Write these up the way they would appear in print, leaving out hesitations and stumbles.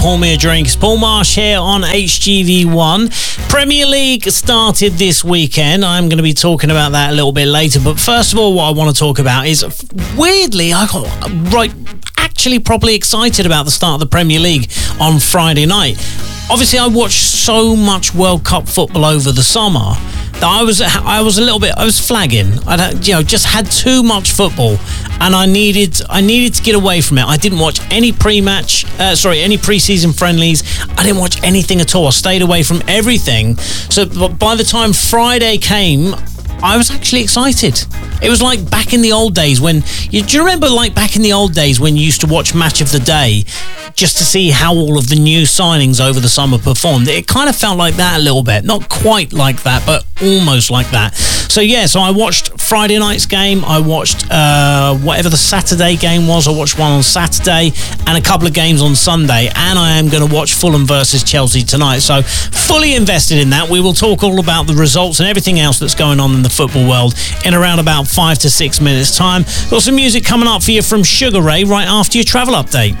Pour me a drink. It's Paul Marsh here on HGV1. Premier League started this weekend. I'm going to be talking about that a little bit later. But first of all, what I want to talk about is, weirdly, I got actually properly excited about the start of the Premier League on Friday night. Obviously, I watched so much World Cup football over the summer that I was flagging. I just had too much football, and I needed to get away from it. I didn't watch any pre-season friendlies. I didn't watch anything at all. I stayed away from everything. So by the time Friday came, I was actually excited. It was like back in the old days do you remember like back in the old days when you used to watch Match of the Day just to see how all of the new signings over the summer performed? It kind of felt like that a little bit. Not quite like that, but almost like that. So I watched Friday night's game. I watched whatever the Saturday game was. I watched one on Saturday and a couple of games on Sunday. And I am going to watch Fulham versus Chelsea tonight. So fully invested in that. We will talk all about the results and everything else that's going on in the football world in around about 5 to 6 minutes time. Got some music coming up for you from Sugar Ray right after your travel update.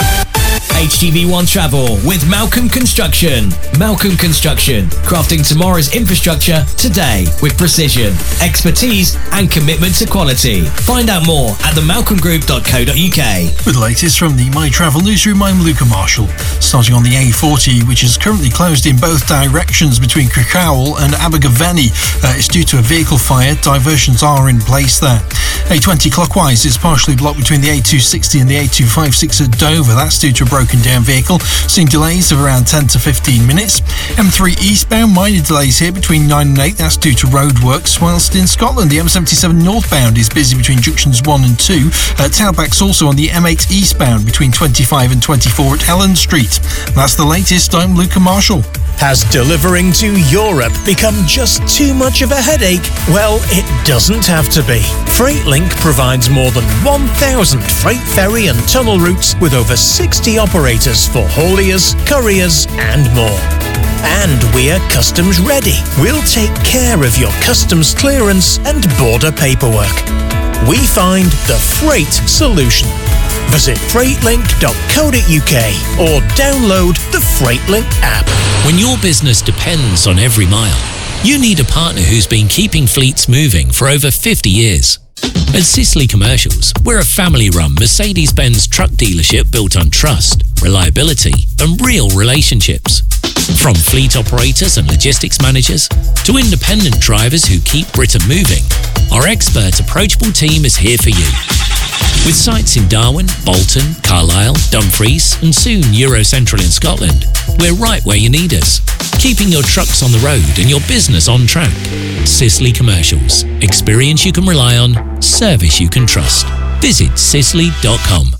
HGV1 Travel with Malcolm Construction. Malcolm Construction, crafting tomorrow's infrastructure today with precision, expertise and commitment to quality. Find out more at themalcolmgroup.co.uk. With the latest from the My Travel newsroom, I'm Luca Marshall. Starting on the A40, which is currently closed in both directions between Crickhowell and Abergavenny. It's due to a vehicle fire. Diversions are in place there. A20 clockwise is partially blocked between the A260 and the A256 at Dover. That's due to a broken down vehicle, seeing delays of around 10 to 15 minutes. M3 eastbound, minor delays here between 9 and 8, that's due to roadworks, whilst in Scotland the M77 northbound is busy between junctions 1 and 2. Tailback's also on the M8 eastbound between 25 and 24 at Ellen Street. That's the latest. I'm Luca Marshall. Has delivering to Europe become just too much of a headache? Well, it doesn't have to be. FreightLink provides more than 1,000 freight ferry and tunnel routes with over 60 operators for hauliers, couriers and more. And we're customs ready. We'll take care of your customs clearance and border paperwork. We find the freight solution. Visit freightlink.co.uk or download the FreightLink app. When your business depends on every mile, you need a partner who's been keeping fleets moving for over 50 years. At Sisley Commercials, we're a family-run Mercedes-Benz truck dealership built on trust, reliability and real relationships. From fleet operators and logistics managers to independent drivers who keep Britain moving, our expert, approachable team is here for you. With sites in Darwin, Bolton, Carlisle, Dumfries and soon Eurocentral in Scotland, we're right where you need us, keeping your trucks on the road and your business on track. Sisley Commercials. Experience you can rely on, service you can trust. Visit sisley.com.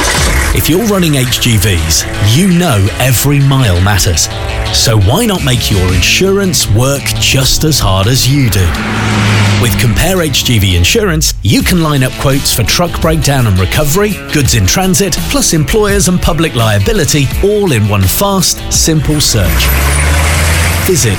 If you're running HGVs, you know every mile matters. So why not make your insurance work just as hard as you do? With Compare HGV Insurance, you can line up quotes for truck breakdown and recovery, goods in transit, plus employers and public liability, all in one fast, simple search. Visit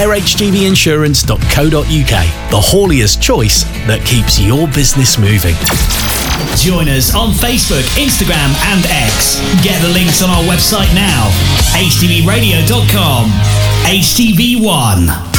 comparehgvinsurance.co.uk, the haulier's choice that keeps your business moving. Join us on Facebook, Instagram and X. Get the links on our website now, htvradio.com. HTV1.